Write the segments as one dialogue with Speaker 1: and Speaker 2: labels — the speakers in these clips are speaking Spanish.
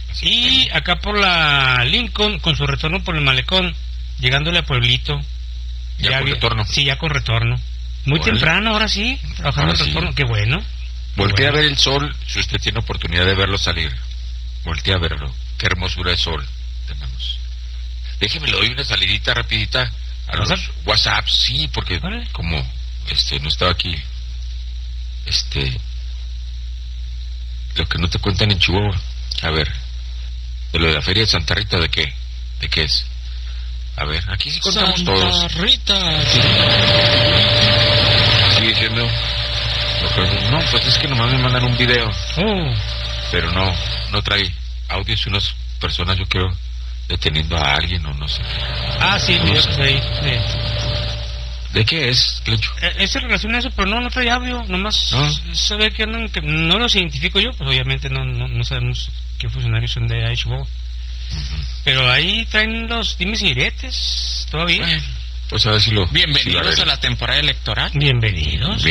Speaker 1: Y acá por la Lincoln, con su retorno por el malecón, llegándole a Pueblito.
Speaker 2: Ya con retorno.
Speaker 1: Sí, ya con retorno. Muy temprano, ahora sí, trabajando en retorno, qué bueno.
Speaker 2: Voltea a ver el sol, si usted tiene oportunidad de verlo salir. Voltea a verlo, qué hermosura de sol tenemos. Déjeme, le doy una salidita rapidita a los WhatsApp, sí, porque como no estaba aquí, lo que no te cuentan en Chihuahua, a ver, de lo de la feria de Santa Rita, ¿de qué es? A ver, aquí sí contamos
Speaker 3: Santa
Speaker 2: todos.
Speaker 3: Santa Rita.
Speaker 2: Sigue diciendo. No, pues es que nomás me mandan un video. Pero no trae audios y unas personas, yo creo, deteniendo a alguien o no sé.
Speaker 1: Sí, no sé. Sí.
Speaker 2: ¿De qué es, Clecho?
Speaker 1: Se relaciona a eso, pero no trae audio, nomás se ve que no los identifico yo, pues obviamente no sabemos qué funcionarios son de Chihuahua. Pero ahí traen los dimes y diretes, todavía.
Speaker 2: Bueno, pues a ver si lo...
Speaker 3: Bienvenidos a la temporada electoral.
Speaker 1: Bienvenidos.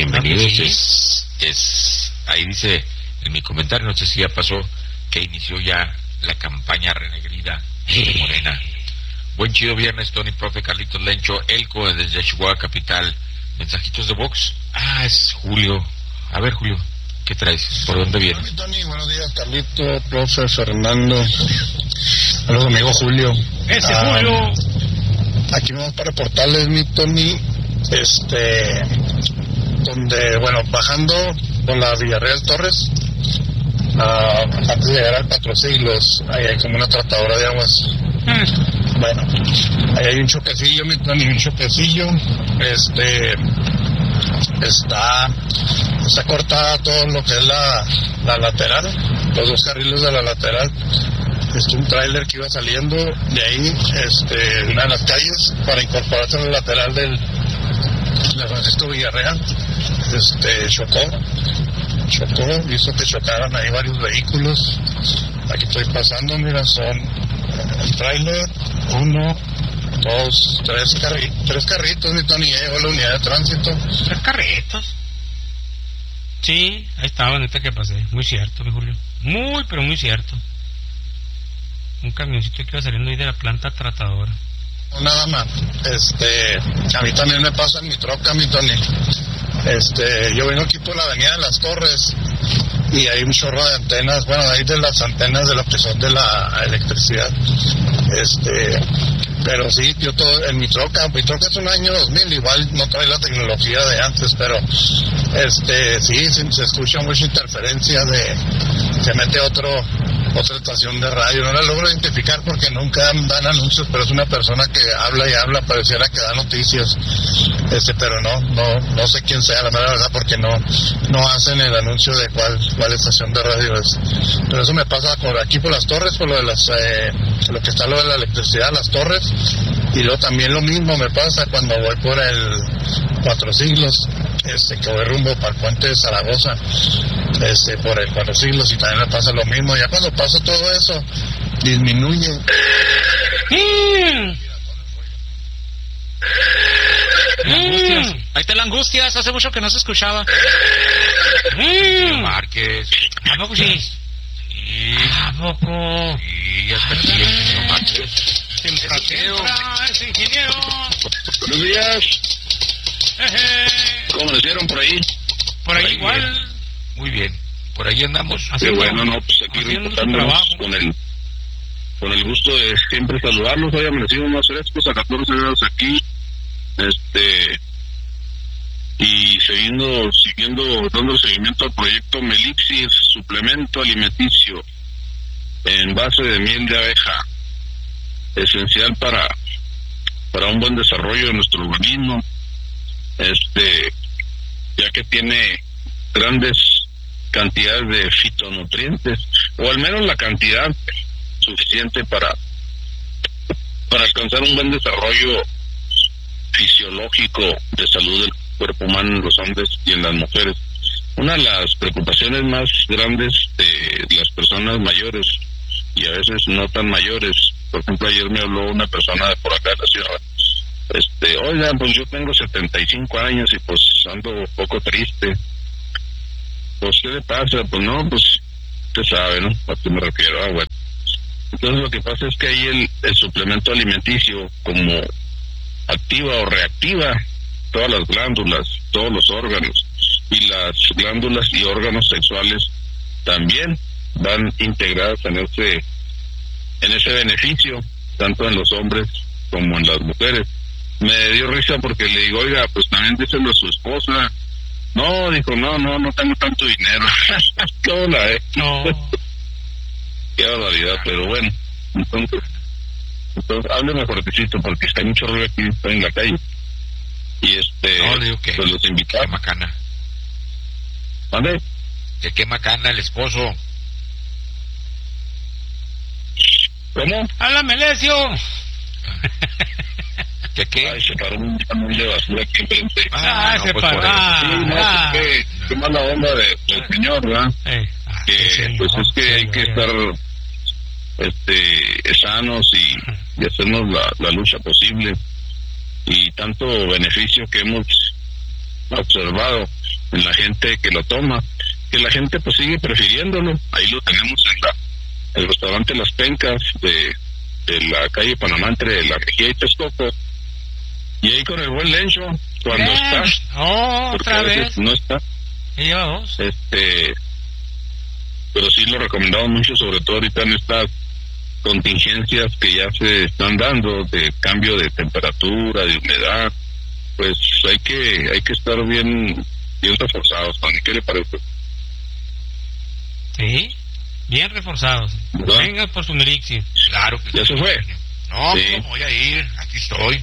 Speaker 2: Ahí dice en mi comentario, no sé si ya pasó, que inició ya la campaña renegrida de Morena. Buen chido viernes, Tony, profe, Carlitos Lencho, Elco desde Chihuahua Capital. Mensajitos de Vox. Es Julio. A ver, Julio, ¿qué traes? ¿Por dónde vienes?
Speaker 4: Tony, buenos días, Carlito, profe, Fernando. Saludos, amigo Julio.
Speaker 1: ¡Ese Julio!
Speaker 4: Aquí vamos para reportarles, mi Tony, donde, bueno, bajando por la Villarreal Torres, antes de llegar al Cuatro Siglos, ahí hay como una tratadora de aguas. Bueno, ahí hay un choquecillo, mi Tony, está cortada todo lo que es la lateral, los dos carriles de la lateral. Un tráiler que iba saliendo de ahí, de una de las calles, para incorporarse a la lateral de Francisco Villarreal. Chocó, hizo que chocaran ahí varios vehículos. Aquí estoy pasando, mira, son el tráiler, 1, 2, 3 carritos, mi Tony, llegó la unidad de tránsito.
Speaker 1: 3 carritos. Sí, ahí estaba, neta que pasé, muy cierto, mi Julio. Muy, pero muy cierto. Un camioncito que iba saliendo ahí de la planta tratadora.
Speaker 4: Nada más, a mí también me pasa en mi troca, mi Tony. Yo vengo aquí por la avenida de las Torres y hay un chorro de antenas, bueno, ahí de las antenas de lo que son de la electricidad. Pero sí, yo todo, en mi troca es un año 2000, igual no trae la tecnología de antes, pero sí, se escucha mucha interferencia se mete otra estación de radio, no la logro identificar porque nunca dan anuncios, pero es una persona que habla y habla, pareciera que da noticias, pero no sé quién sea, la mera verdad, porque no hacen el anuncio de cuál estación de radio es. Pero eso me pasa por aquí por las Torres, por lo de lo que está lo de la electricidad, las Torres, y luego también lo mismo me pasa cuando voy por el Cuatro Siglos, que voy rumbo para el puente de Zaragoza, por el Cuatro Siglos, y también me pasa lo mismo. Ya cuando pasa todo eso, disminuye.
Speaker 3: Ahí está la Angustias, hace mucho que no se escuchaba.
Speaker 2: Márquez.
Speaker 1: ¿A poco sí?
Speaker 2: Sí.
Speaker 1: ¿A poco?
Speaker 2: Sí, ya está aquí el señor Márquez.
Speaker 1: Es ingeniero.
Speaker 4: Buenos días. ¿Cómo lo hicieron por ahí?
Speaker 1: Por ahí igual.
Speaker 2: Bien. Muy bien. Por ahí andamos.
Speaker 4: Qué bueno, pues aquí reportándonos con el gusto de siempre saludarlos. Hoy amanecimos más frescos, a 14 grados aquí. Y siguiendo dando seguimiento al proyecto Melipsis, suplemento alimenticio en base de miel de abeja, esencial para un buen desarrollo de nuestro organismo, ya que tiene grandes cantidades de fitonutrientes, o al menos la cantidad suficiente para alcanzar un buen desarrollo fisiológico de salud del cuerpo humano en los hombres y en las mujeres. Una de las preocupaciones más grandes de las personas mayores y a veces no tan mayores, por ejemplo, ayer me habló una persona de por acá de la sierra, oigan, pues yo tengo 75 años y pues ando un poco triste. Pues, ¿qué le pasa? Pues no, pues usted sabe, ¿no? ¿A qué me refiero? Bueno, Entonces lo que pasa es que ahí el suplemento alimenticio, como activa o reactiva todas las glándulas, todos los órganos, y las glándulas y órganos sexuales también van integradas en ese beneficio, tanto en los hombres como en las mujeres. Me dio risa porque le digo, oiga, pues también díselo a su esposa. No, dijo, no tengo tanto dinero. ¿Cómo la es?
Speaker 1: No.
Speaker 4: Qué barbaridad, pero bueno, entonces hábleme fuertecito porque está mucho ruido aquí, estoy en la calle. Y
Speaker 2: no, digo que
Speaker 4: pues los invitamos.
Speaker 2: Qué macana.
Speaker 4: ¿Vale?
Speaker 2: Que qué macana el esposo.
Speaker 4: ¿Cómo?
Speaker 1: ¡Háblame, Lecio!
Speaker 2: ¿Que qué?
Speaker 4: Ay, se paró un camión de basura aquí enfrente.
Speaker 1: Se
Speaker 2: pues
Speaker 1: paró.
Speaker 2: por eso.
Speaker 4: Sí, no, qué mala onda del señor, ¿verdad? Que pues es que hay que estar sanos y hacernos la lucha posible, y tanto beneficio que hemos observado en la gente que lo toma, que la gente pues sigue prefiriéndolo. Ahí lo tenemos en el restaurante Las Pencas de la calle Panamá entre La Mejía y Texcoco, y ahí con el buen Lencho cuando está, porque
Speaker 1: otra
Speaker 4: a veces
Speaker 1: vez
Speaker 4: no está.
Speaker 1: Y lleva dos.
Speaker 4: Pero sí lo recomendamos mucho, sobre todo ahorita en estas contingencias que ya se están dando de cambio de temperatura, de humedad. Pues hay que estar bien reforzados, Tony. ¿Qué le parece?
Speaker 1: Sí, bien reforzados.
Speaker 4: ¿verdad?
Speaker 1: Venga por su Merixi.
Speaker 2: Claro que
Speaker 4: ¿Ya se fue?
Speaker 2: No,
Speaker 4: Sí.
Speaker 2: ¿cómo voy a ir? Aquí estoy.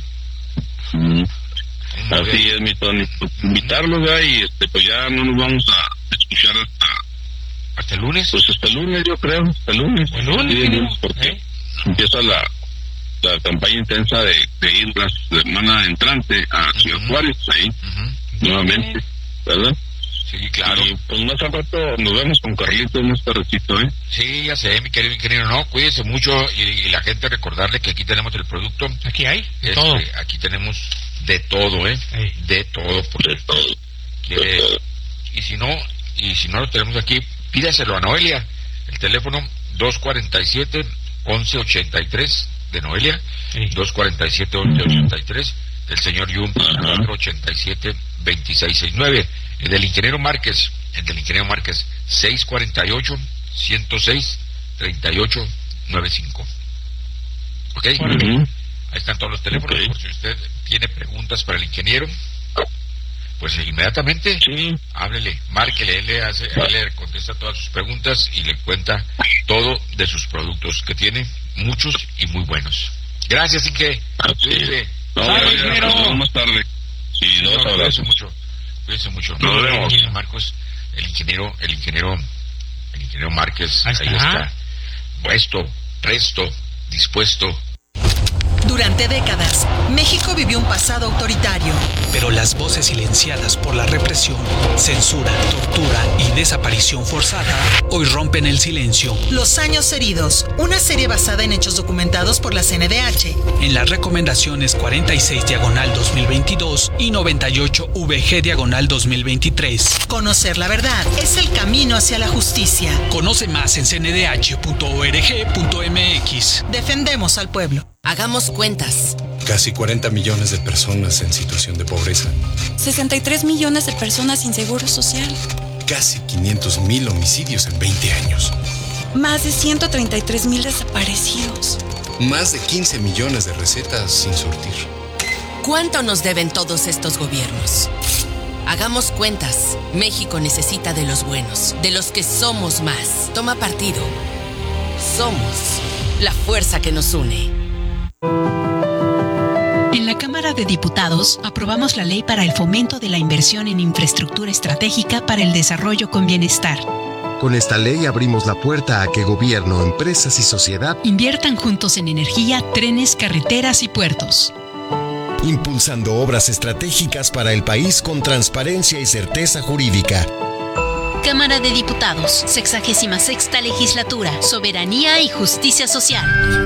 Speaker 4: Así es, mi Tony. Pues, invitarlos ya, y pues ya no nos vamos a escuchar
Speaker 2: ¿Hasta el lunes?
Speaker 4: pues hasta el lunes, yo creo, hasta el lunes.
Speaker 1: El lunes,
Speaker 4: Sí, el lunes, porque
Speaker 1: ¿eh?
Speaker 4: empieza la campaña intensa de ir la semana entrante a Ciudad Juárez, ahí, nuevamente, ¿verdad?
Speaker 2: Sí, claro.
Speaker 4: Y pues más al rato nos vemos con Carlitos más tardecito, ¿eh?
Speaker 2: Sí, ya sé, mi querido ingeniero. No, cuídese mucho, y la gente recordarle que aquí tenemos el producto.
Speaker 1: Aquí hay de todo.
Speaker 2: Aquí tenemos de todo, ¿eh?
Speaker 1: Sí.
Speaker 2: De todo, porque
Speaker 4: De todo.
Speaker 2: quiere. Y si no lo tenemos aquí, pídaselo a Noelia. El teléfono 247-1183 de Noelia,
Speaker 1: Sí.
Speaker 2: 247-1183 del señor Yum, 487-2669. El del ingeniero Márquez, 648-106-3895. ¿Ok?
Speaker 4: Ujú.
Speaker 2: Ahí están todos los teléfonos,
Speaker 4: Ok.
Speaker 2: por si usted tiene preguntas para el ingeniero, pues inmediatamente
Speaker 4: Sí,
Speaker 2: háblele, márquele, él le contesta todas sus preguntas y le cuenta todo de sus productos, que tiene muchos y muy buenos. Gracias, Inge.
Speaker 4: así
Speaker 2: Cuídese.
Speaker 4: es. No,
Speaker 1: Sale,
Speaker 4: ya,
Speaker 1: ingeniero.
Speaker 4: nos vemos más tarde. Sí, dos
Speaker 2: Cuídese
Speaker 4: abrazos.
Speaker 2: mucho. Cuídese mucho.
Speaker 4: Nos vemos.
Speaker 2: Marcos, el ingeniero Márquez,
Speaker 1: Ahí
Speaker 2: ahí
Speaker 1: está.
Speaker 2: está. Puesto, presto, dispuesto.
Speaker 5: Durante décadas, México vivió un pasado autoritario.
Speaker 6: Pero las voces silenciadas por la represión, censura, tortura y desaparición forzada hoy rompen el silencio.
Speaker 5: Los años heridos, una serie basada en hechos documentados por la CNDH.
Speaker 6: En las recomendaciones 46/2022 y 98-VG/2023.
Speaker 5: Conocer la verdad es el camino hacia la justicia.
Speaker 6: Conoce más en cndh.org.mx.
Speaker 5: Defendemos al pueblo.
Speaker 7: Hagamos cuentas.
Speaker 8: Casi 40 millones de personas en situación de pobreza.
Speaker 9: 63 millones de personas sin seguro social.
Speaker 8: Casi 500,000 homicidios en 20 años.
Speaker 9: Más de 133,000 desaparecidos.
Speaker 8: Más de 15 millones de recetas sin surtir.
Speaker 7: ¿Cuánto nos deben todos estos gobiernos? Hagamos cuentas. México necesita de los buenos, de los que somos más. Toma partido. Somos la fuerza que nos une.
Speaker 10: En la Cámara de Diputados aprobamos la ley para el fomento de la inversión en infraestructura estratégica para el desarrollo con bienestar.
Speaker 11: Con esta ley abrimos la puerta a que gobierno, empresas y sociedad
Speaker 10: inviertan juntos en energía, trenes, carreteras y puertos.
Speaker 11: impulsando obras estratégicas para el país con transparencia y certeza jurídica.
Speaker 10: Cámara de Diputados, 66ª Legislatura, Soberanía y Justicia Social.